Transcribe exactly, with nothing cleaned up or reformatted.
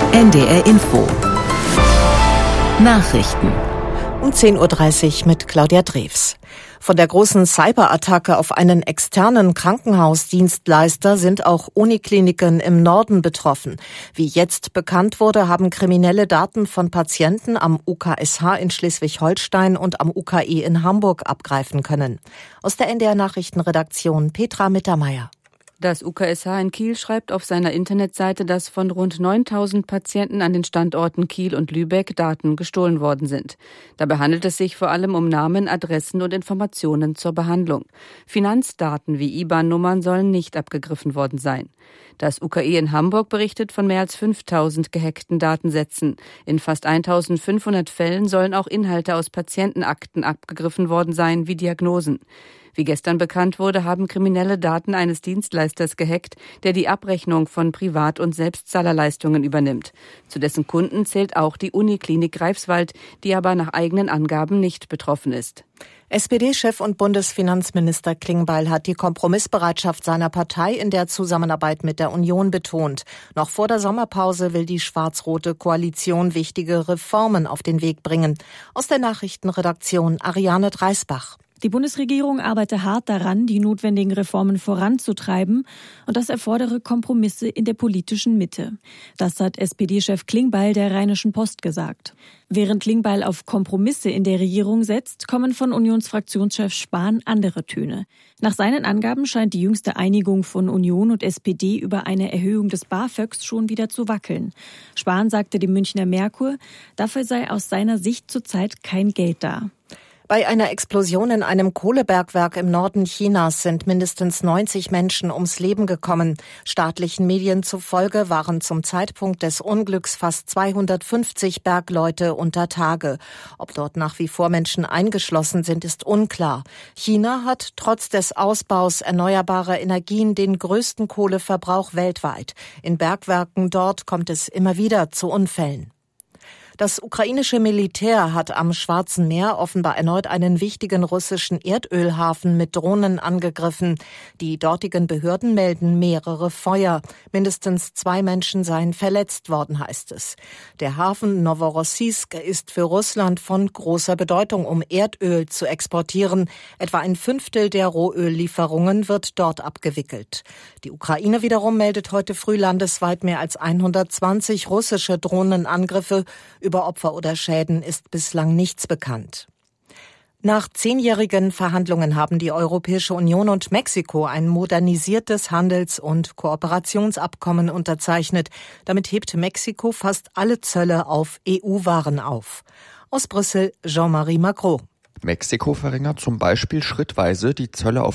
N D R Info Nachrichten um zehn Uhr dreißig mit Claudia Drews. Von der großen Cyberattacke auf einen externen Krankenhausdienstleister sind auch Unikliniken im Norden betroffen. Wie jetzt bekannt wurde, haben Kriminelle Daten von Patienten am U K S H in Schleswig-Holstein und am U K I in Hamburg abgreifen können. Aus der N D R Nachrichtenredaktion Petra Mittermeier. Das U K S H in Kiel schreibt auf seiner Internetseite, dass von rund neuntausend Patienten an den Standorten Kiel und Lübeck Daten gestohlen worden sind. Dabei handelt es sich vor allem um Namen, Adressen und Informationen zur Behandlung. Finanzdaten wie I B A N-Nummern sollen nicht abgegriffen worden sein. Das U K I in Hamburg berichtet von mehr als fünftausend gehackten Datensätzen. In fast eintausendfünfhundert Fällen sollen auch Inhalte aus Patientenakten abgegriffen worden sein, wie Diagnosen. Wie gestern bekannt wurde, haben Kriminelle Daten eines Dienstleisters gehackt, der die Abrechnung von Privat- und Selbstzahlerleistungen übernimmt. Zu dessen Kunden zählt auch die Uniklinik Greifswald, die aber nach eigenen Angaben nicht betroffen ist. S P D-Chef und Bundesfinanzminister Klingbeil hat die Kompromissbereitschaft seiner Partei in der Zusammenarbeit mit der Union betont. Noch vor der Sommerpause will die schwarz-rote Koalition wichtige Reformen auf den Weg bringen. Aus der Nachrichtenredaktion Ariane Dreisbach. Die Bundesregierung arbeite hart daran, die notwendigen Reformen voranzutreiben, und das erfordere Kompromisse in der politischen Mitte. Das hat S P D-Chef Klingbeil der Rheinischen Post gesagt. Während Klingbeil auf Kompromisse in der Regierung setzt, kommen von Unionsfraktionschef Spahn andere Töne. Nach seinen Angaben scheint die jüngste Einigung von Union und S P D über eine Erhöhung des BAföGs schon wieder zu wackeln. Spahn sagte dem Münchner Merkur, dafür sei aus seiner Sicht zurzeit kein Geld da. Bei einer Explosion in einem Kohlebergwerk im Norden Chinas sind mindestens neunzig Menschen ums Leben gekommen. Staatlichen Medien zufolge waren zum Zeitpunkt des Unglücks fast zweihundertfünfzig Bergleute unter Tage. Ob dort nach wie vor Menschen eingeschlossen sind, ist unklar. China hat trotz des Ausbaus erneuerbarer Energien den größten Kohleverbrauch weltweit. In Bergwerken dort kommt es immer wieder zu Unfällen. Das ukrainische Militär hat am Schwarzen Meer offenbar erneut einen wichtigen russischen Erdölhafen mit Drohnen angegriffen. Die dortigen Behörden melden mehrere Feuer. Mindestens zwei Menschen seien verletzt worden, heißt es. Der Hafen Novorossiysk ist für Russland von großer Bedeutung, um Erdöl zu exportieren. Etwa ein Fünftel der Rohöllieferungen wird dort abgewickelt. Die Ukraine wiederum meldet heute früh landesweit mehr als hundertzwanzig russische Drohnenangriffe. Über Opfer oder Schäden ist bislang nichts bekannt. Nach zehnjährigen Verhandlungen haben die Europäische Union und Mexiko ein modernisiertes Handels- und Kooperationsabkommen unterzeichnet. Damit hebt Mexiko fast alle Zölle auf E U-Waren auf. Aus Brüssel Jean-Marie Macron. Mexiko verringert zum Beispiel schrittweise die Zölle auf